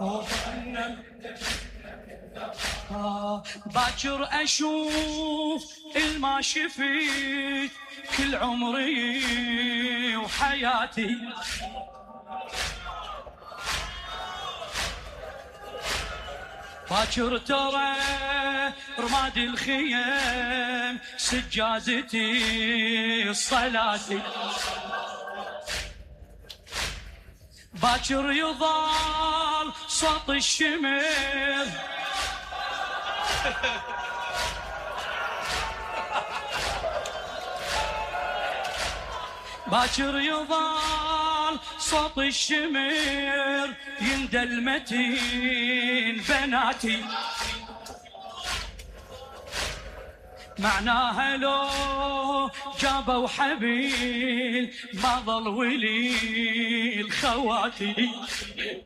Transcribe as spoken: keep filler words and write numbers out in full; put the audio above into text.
آه باكر أشوف الما شفت كل عمري وحياتي، باكر ترى رماد الخيم سجادتي صلاتي، باكر يظل صوت الشمر باكر يظل صوت الشمر يندى المتين بناتي، معناها لو جابوا حبيل ما ظل ولي الخواتي.